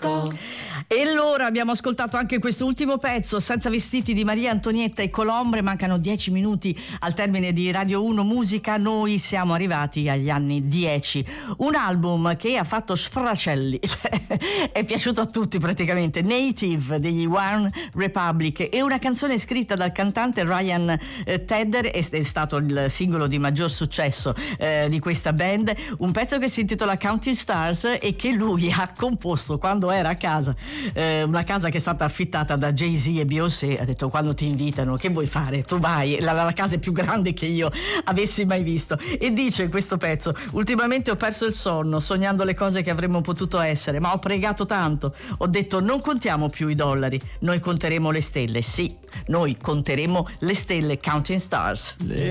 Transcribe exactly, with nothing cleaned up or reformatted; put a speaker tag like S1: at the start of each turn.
S1: disco.
S2: E allora abbiamo ascoltato anche questo ultimo pezzo, Senza vestiti, di Maria Antonietta e Colombre. Mancano dieci minuti al termine di Radio uno Musica. Noi siamo arrivati agli anni dieci. Un album che ha fatto sfracelli, cioè, è piaciuto a tutti praticamente. Native degli One Republic, e una canzone scritta dal cantante Ryan eh, Tedder, è, è stato il singolo di maggior successo eh, di questa band. Un pezzo che si intitola Counting Stars e che lui ha composto quando era a casa, eh, una casa che è stata affittata da Jay-Z e Beyoncé. Ha detto: quando ti invitano, che vuoi fare? Tu vai, la, la casa è più grande che io avessi mai visto. E dice in questo pezzo: ultimamente ho perso il sonno sognando le cose che avremmo potuto essere, ma ho pregato tanto, ho detto non contiamo più i dollari, noi conteremo le stelle. Sì, noi conteremo le stelle. Counting Stars.
S1: Le